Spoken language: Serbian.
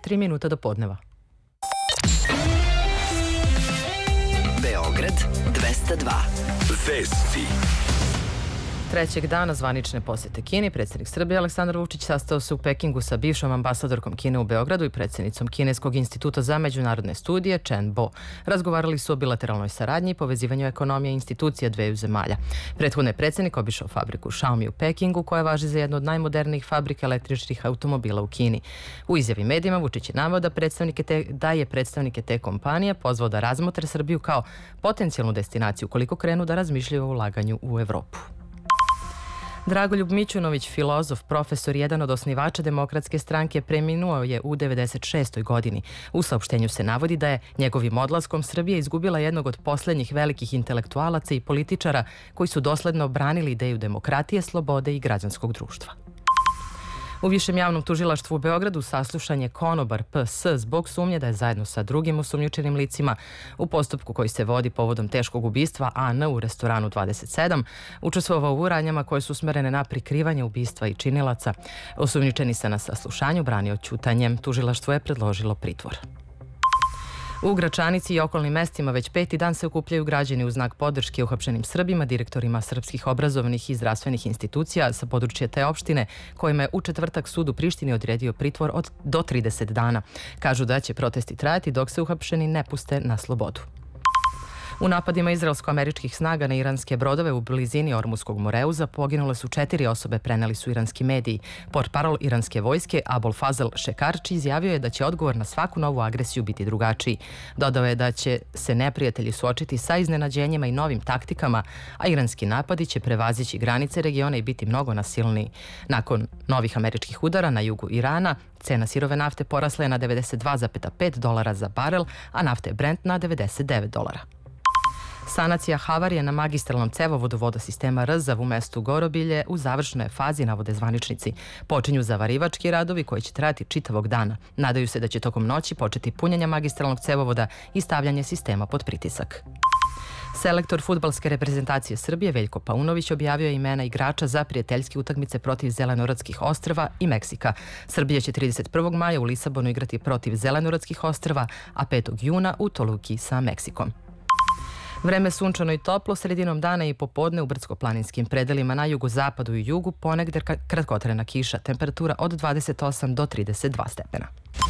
3 minuta do podneva. Beograd 202. Vesti. Trećeg dana zvanične posete Kini, predsjednik Srbije Aleksandar Vučić sastao se u Pekingu sa bivšom ambasadorkom Kine u Beogradu i predsjednicom Kineskog instituta za međunarodne studije Chen Bo. Razgovarali su o bilateralnoj saradnji i povezivanju ekonomije i institucija dveju zemalja. Prethodno je predsjednik obišao fabriku Xiaomi u Pekingu, koja važi za jednu od najmodernijih fabrika električnih automobila u Kini. U izjavi medijima Vučić je naveo da je predstavnike te kompanije pozvao da razmotre Srbiju kao potencijalnu destinaciju ukoliko krenu da razmišljaju o ulaganju u Evropu. Dragoljub Mićunović, filozof, profesor, jedan od osnivača Demokratske stranke, preminuo je u 96. godini. U saopštenju se navodi da je njegovim odlaskom Srbija izgubila jednog od posljednjih velikih intelektualaca i političara koji su dosledno branili ideju demokratije, slobode i građanskog društva. U Višem javnom tužilaštvu u Beogradu saslušan je konobar PS zbog sumnje da je zajedno sa drugim osumnjičenim licima u postupku koji se vodi povodom teškog ubistva AN u restoranu 27 učestvovao u radnjama koje su usmerene na prikrivanje ubistva i činilaca. Osumnjičeni se na saslušanju branio ćutanjem. Tužilaštvo je predložilo pritvor. U Gračanici i okolnim mestima već 5. dan se okupljaju građani u znak podrške uhapšenim Srbima, direktorima srpskih obrazovnih i zdravstvenih institucija sa područja te opštine, kojima je u četvrtak sud u Prištini odredio pritvor do 30 dana. Kažu da će protesti trajati dok se uhapšeni ne puste na slobodu. U napadima izraelsko-američkih snaga na iranske brodove u blizini Ormuskog Moreuza poginule su 4 osobe, preneli su iranski mediji. Portparol iranske vojske Abol Fazl Šekarči izjavio je da će odgovor na svaku novu agresiju biti drugačiji. Dodao je da će se neprijatelji suočiti sa iznenađenjima i novim taktikama, a iranski napadi će prevazići granice regiona i biti mnogo nasilniji. Nakon novih američkih udara na jugu Irana, cena sirove nafte porasla je na $92,5 za barel, a nafte Brent na $99. Sanacija havarije na magistralnom cevovodu vodosistema Rzav u mestu Gorobilje u završnoj je fazi, navode zvaničnici. Počinju zavarivački radovi koji će trajati čitavog dana. Nadaju se da će tokom noći početi punjenje magistralnog cevovoda i stavljanje sistema pod pritisak. Selektor fudbalske reprezentacije Srbije Veljko Paunović objavio je imena igrača za prijateljske utakmice protiv Zelenorodskih ostrva i Meksika. Srbija će 31. maja u Lisabonu igrati protiv Zelenorodskih ostrva, a 5. juna u Toluki sa Meksikom. Vreme sunčano i toplo, sredinom dana i popodne u brdsko-planinskim predelima na jugozapadu i jugu ponegde kratkotrajna kiša, temperatura od 28 do 32 stepena.